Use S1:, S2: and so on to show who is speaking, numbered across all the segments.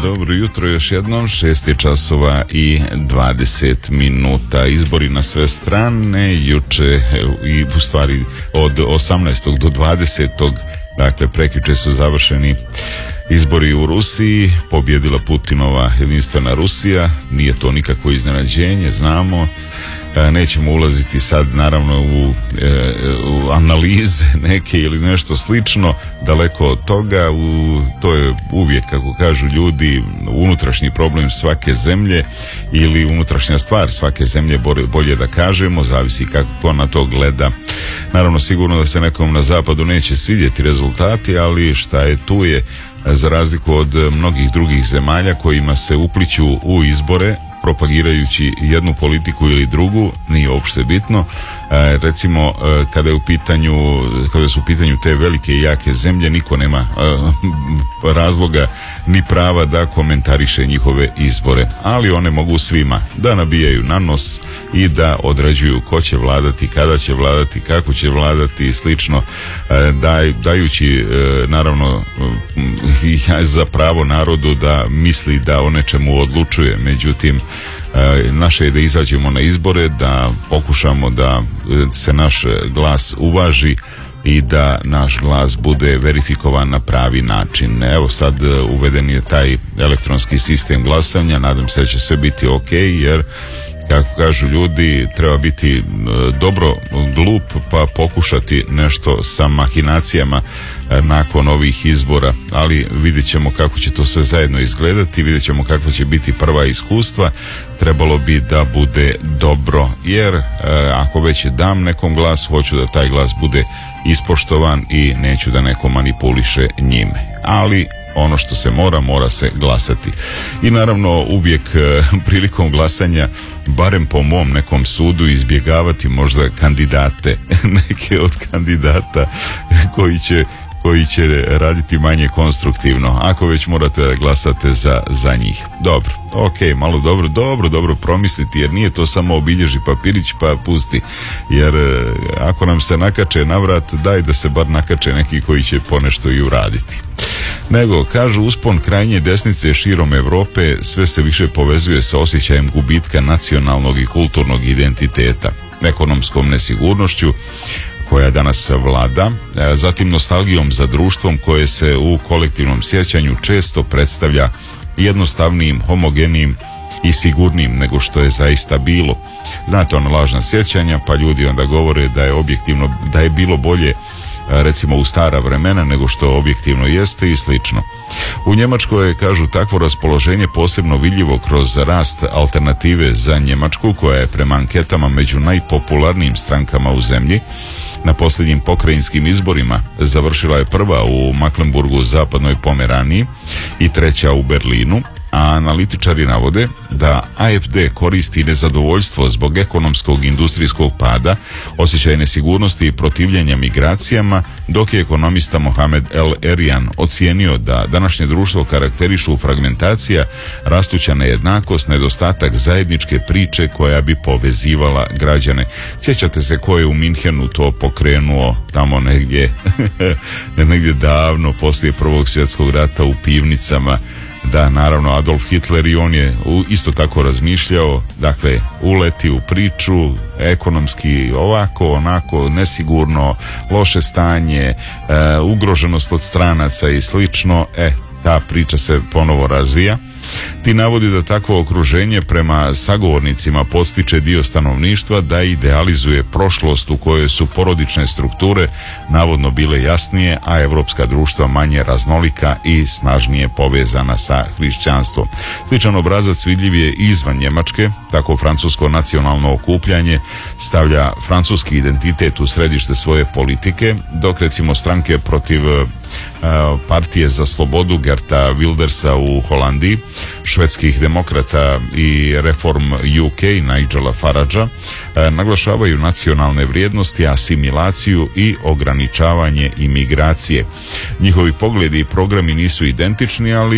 S1: dobro jutro još jednom, 6 časova i 20 minuta. Izbori na sve strane, juče i u stvari od 18. do 20. Dakle, prekjuče su završeni izbori u Rusiji, pobjedila Putinova jedinstvena Rusija, nije to nikakvo iznenađenje, znamo. Nećemo ulaziti sad naravno u analize neke ili nešto slično, daleko od toga. To je uvijek, kako kažu ljudi, unutrašnji problem svake zemlje ili unutrašnja stvar svake zemlje, bolje da kažemo, zavisi kako na to gleda. Naravno, sigurno da se nekom na zapadu neće svidjeti rezultati, ali šta je tu je, za razliku od mnogih drugih zemalja kojima se upliću u izbore propagirajući jednu politiku ili drugu, nije uopšte bitno. Recimo, kada su u pitanju te velike i jake zemlje, niko nema razloga ni prava da komentariše njihove izbore, ali one mogu svima da nabijaju na nos i da određuju ko će vladati, kada će vladati, kako će vladati i slično, dajući naravno za pravo narodu da misli da o nečemu odlučuje. Međutim, naše je da izađemo na izbore, da pokušamo da se naš glas uvaži i da naš glas bude verifikovan na pravi način. Evo sad uveden je taj elektronski sistem glasanja, nadam se da će sve biti ok, jer kako kažu ljudi, treba biti dobro glup pa pokušati nešto sa mahinacijama nakon ovih izbora, ali vidjet ćemo kako će to sve zajedno izgledati, vidjet ćemo kako će biti prva iskustva. Trebalo bi da bude dobro, jer ako već dam nekom glas, hoću da taj glas bude ispoštovan i neću da neko manipuliše njime, ali ono što se mora se glasati. I naravno uvijek prilikom glasanja, barem po mom nekom sudu, izbjegavati možda kandidate, neke od kandidata koji će raditi manje konstruktivno, ako već morate da glasate za njih. Dobro, ok, malo dobro promisliti, jer nije to samo obilježi papirić pa pusti, jer ako nam se nakače na vrat, daj da se bar nakače neki koji će ponešto i uraditi. Nego, kažu, uspon krajnje desnice širom Europe sve se više povezuje sa osjećajem gubitka nacionalnog i kulturnog identiteta, ekonomskom nesigurnošću koja danas vlada, zatim nostalgijom za društvom koje se u kolektivnom sjećanju često predstavlja jednostavnijim, homogenijim i sigurnim nego što je zaista bilo. Znate, ona lažna sjećanja, pa ljudi onda govore da je objektivno, da je bilo bolje recimo u stara vremena nego što objektivno jeste i slično. U Njemačkoj je, kažu, takvo raspoloženje posebno vidljivo kroz rast Alternative za Njemačku, koja je prema anketama među najpopularnijim strankama u zemlji. Na posljednjim pokrajinskim izborima završila je prva u Mecklenburgu u zapadnoj Pomeraniji i treća u Berlinu, a analitičari navode da AfD koristi nezadovoljstvo zbog ekonomskog i industrijskog pada, osjećaj nesigurnosti i protivljenja migracijama, dok je ekonomista Mohamed El Erian ocijenio da današnje društvo karakterišu fragmentacija, rastuća nejednakost, nedostatak zajedničke priče koja bi povezivala građane. Sjećate se ko je u Minhenu to pokrenuo tamo negdje davno poslije Prvog svjetskog rata u pivnicama? Da, naravno, Adolf Hitler, i on je isto tako razmišljao, dakle, uleti u priču, ekonomski ovako, onako, nesigurno, loše stanje, ugroženost od stranaca i slično, ta priča se ponovo razvija. Ti navodi da takvo okruženje prema sagovornicima podstiče dio stanovništva da idealizuje prošlost u kojoj su porodične strukture navodno bile jasnije, a evropska društva manje raznolika i snažnije povezana sa hrišćanstvom. Sličan obrazac vidljiv je izvan Njemačke, tako francusko nacionalno okupljanje stavlja francuski identitet u središte svoje politike, dok recimo stranke protiv partije za slobodu Gerta Wildersa u Holandiji, švedskih demokrata i Reform UK Nigela Faragea naglašavaju nacionalne vrijednosti, asimilaciju i ograničavanje imigracije. Njihovi pogledi i programi nisu identični, ali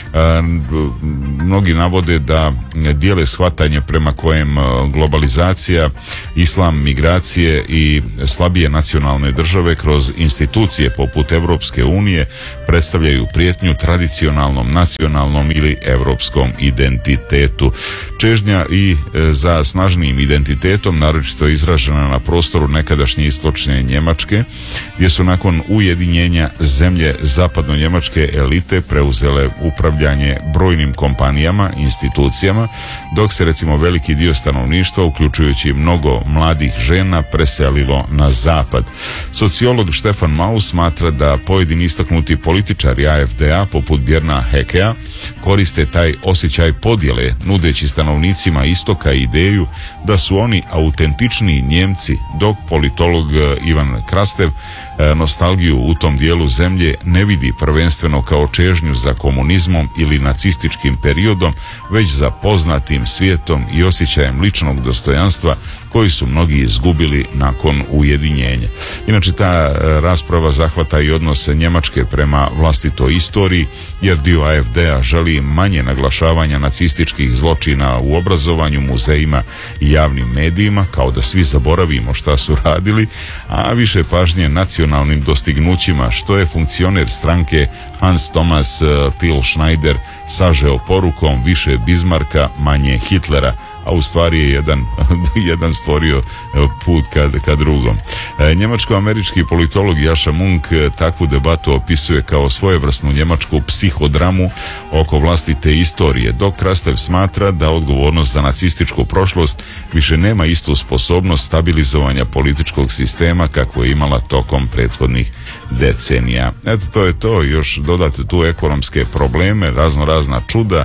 S1: Mnogi navode da dijele shvatanje prema kojem globalizacija, islam, migracije i slabije nacionalne države kroz institucije poput Europske unije predstavljaju prijetnju tradicionalnom, nacionalnom ili europskom identitetu. Čežnja i za snažnijim identitetom naročito izražena na prostoru nekadašnje istočne Njemačke, gdje su nakon ujedinjenja zemlje zapadno-njemačke elite preuzele upravljanje brojnim kompanijama, institucijama, dok se recimo veliki dio stanovništva, uključujući mnogo mladih žena, preselilo na zapad. Sociolog Stefan Maus smatra da pojedini istaknuti političari AfD-a poput Bjerna Hekea koriste taj osjećaj podjele, nudeći stanovnicima istoka ideju da su oni autentičniji Njemci, dok politolog Ivan Krastev nostalgiju u tom dijelu zemlje ne vidi prvenstveno kao čežnju za komunizmom ili nacističkim periodom, već za poznatim svijetom i osjećajem ličnog dostojanstva koji su mnogi izgubili nakon ujedinjenja. Inače, ta rasprava zahvata i odnose Njemačke prema vlastitoj istoriji, jer dio AfD-a želi manje naglašavanja nacističkih zločina u obrazovanju, muzejima i javnim medijima, kao da svi zaboravimo šta su radili, a više pažnje nacionalnim dostignućima, što je funkcioner stranke Hans Thomas Thiel-Schneider sažeo porukom: više Bismarcka, manje Hitlera, a u stvari je jedan stvorio put ka drugom. Njemačko-američki politolog Jaša Munk takvu debatu opisuje kao svojevrsnu njemačku psihodramu oko vlastite istorije, dok Krastev smatra da odgovornost za nacističku prošlost više nema istu sposobnost stabilizovanja političkog sistema kako je imala tokom prethodnih decenija. Eto, to je to. Još dodate tu ekonomske probleme, razna čuda,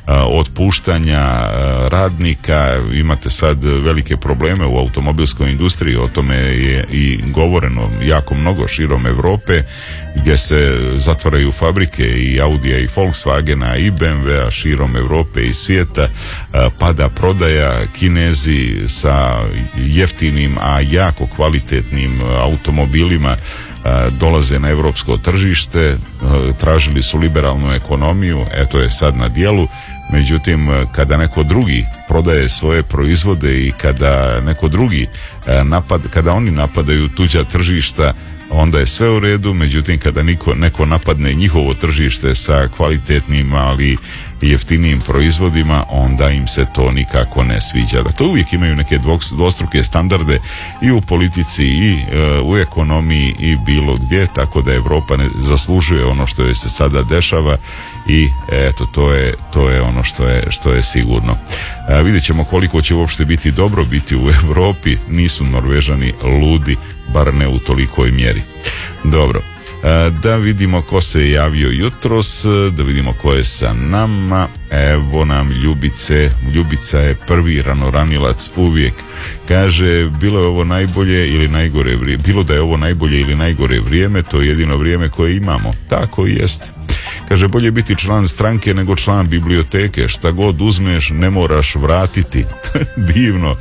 S1: otpuštanja radnika. Imate sad velike probleme u automobilskoj industriji, o tome je i govoreno jako mnogo širom Europe, gdje se zatvaraju fabrike i Audija i Volkswagena i BMW-a širom Europe i svijeta, pada prodaja, Kinezi sa jeftinim, a jako kvalitetnim automobilima dolaze na europsko tržište, tražili su liberalnu ekonomiju, eto je sad na djelu. Međutim, kada neko drugi prodaje svoje proizvode i kada neko drugi kada oni napadaju tuđa tržišta, onda je sve u redu. Međutim, kada neko napadne njihovo tržište sa kvalitetnim, ali jeftinijim proizvodima, onda im se to nikako ne sviđa. Dakle, uvijek imaju neke dvostruke standarde i u politici i u ekonomiji i bilo gdje, tako da Europa ne zaslužuje ono što joj se sada dešava i eto, to je ono što je sigurno. Vidjet ćemo koliko će uopšte biti dobro biti u Europi. Nisu Norvežani ludi, bar ne u tolikoj mjeri. Dobro. Da vidimo ko se javio jutros, da vidimo ko je sa nama. Evo nam Ljubice. Ljubica je prvi ranoranilac uvijek. Kaže, bilo je ovo najbolje ili najgore vrijeme. Bilo da je ovo najbolje ili najgore vrijeme, to je jedino vrijeme koje imamo. Tako i jeste. Kaže, bolje biti član stranke nego član biblioteke. Šta god uzmeš, ne moraš vratiti. Divno.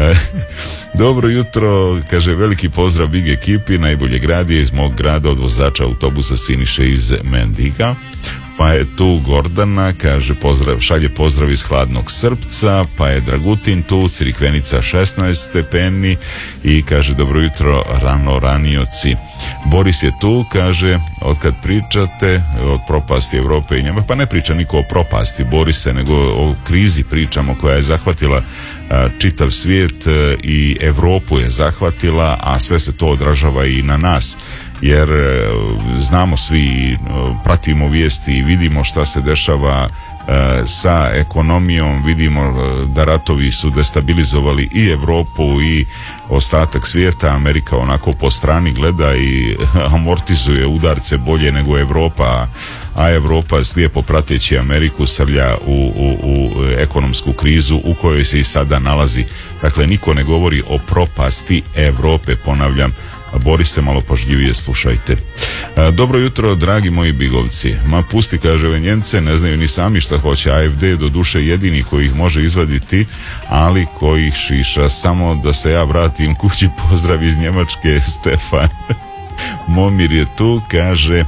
S1: Dobro jutro, kaže, veliki pozdrav big ekipi, najbolje grad je iz mog grada, od vozača autobusa Siniše iz Mendiga. Pa je tu Gordana, kaže, šalje pozdrav iz Hladnog Srpca. Pa je Dragutin tu, Crikvenica 16 stepeni i kaže, dobro jutro ranoranioci. Boris je tu, kaže, otkad pričate od propasti Europe i Njemačke, pa ne priča niko o propasti Borise, nego o krizi pričamo koja je zahvatila čitav svijet i Europu je zahvatila, a sve se to odražava i na nas, jer znamo svi, pratimo vijesti i vidimo šta se dešava sa ekonomijom, vidimo da ratovi su destabilizovali i Europu i ostatak svijeta. Amerika onako po strani gleda i amortizuje udarce bolje nego Europa, a Europa slijepo prateći Ameriku srlja u ekonomsku krizu u kojoj se i sada nalazi. Dakle, niko ne govori o propasti Europe, ponavljam. Borise, malo pažljivije slušajte. Dobro jutro, dragi moji bigovci. Ma pusti, kaže, ove Njemce ne znaju ni sami šta hoće. AfD je doduše jedini koji ih može izvaditi, ali koji ih šiša. Samo da se ja vratim kući, pozdrav iz Njemačke, Stefan. Momir je tu, kaže,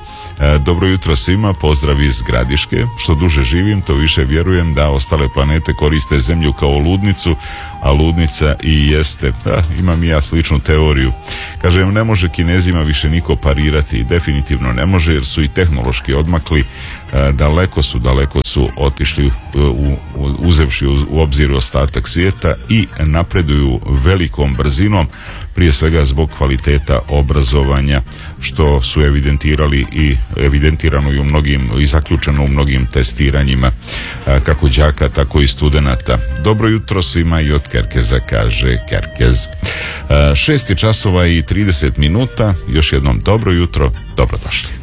S1: Dobro jutro svima, pozdrav iz Gradiške. Što duže živim, to više vjerujem da ostale planete koriste Zemlju kao ludnicu, a ludnica i jeste. Imam i ja sličnu teoriju. Kažem, ne može Kinezima više niko parirati, definitivno ne može, jer su i tehnološki odmakli, daleko su otišli uzevši u obzir ostatak svijeta i napreduju velikom brzinom, prije svega zbog kvaliteta obrazovanja, što su evidentirali i evidentirano i zaključeno u mnogim testiranjima, kako đaka, tako i studenata. Dobro jutro svima i od Kerkeza, kaže Kerkez. 6 časova i 30 minuta, još jednom dobro jutro, dobrodošli.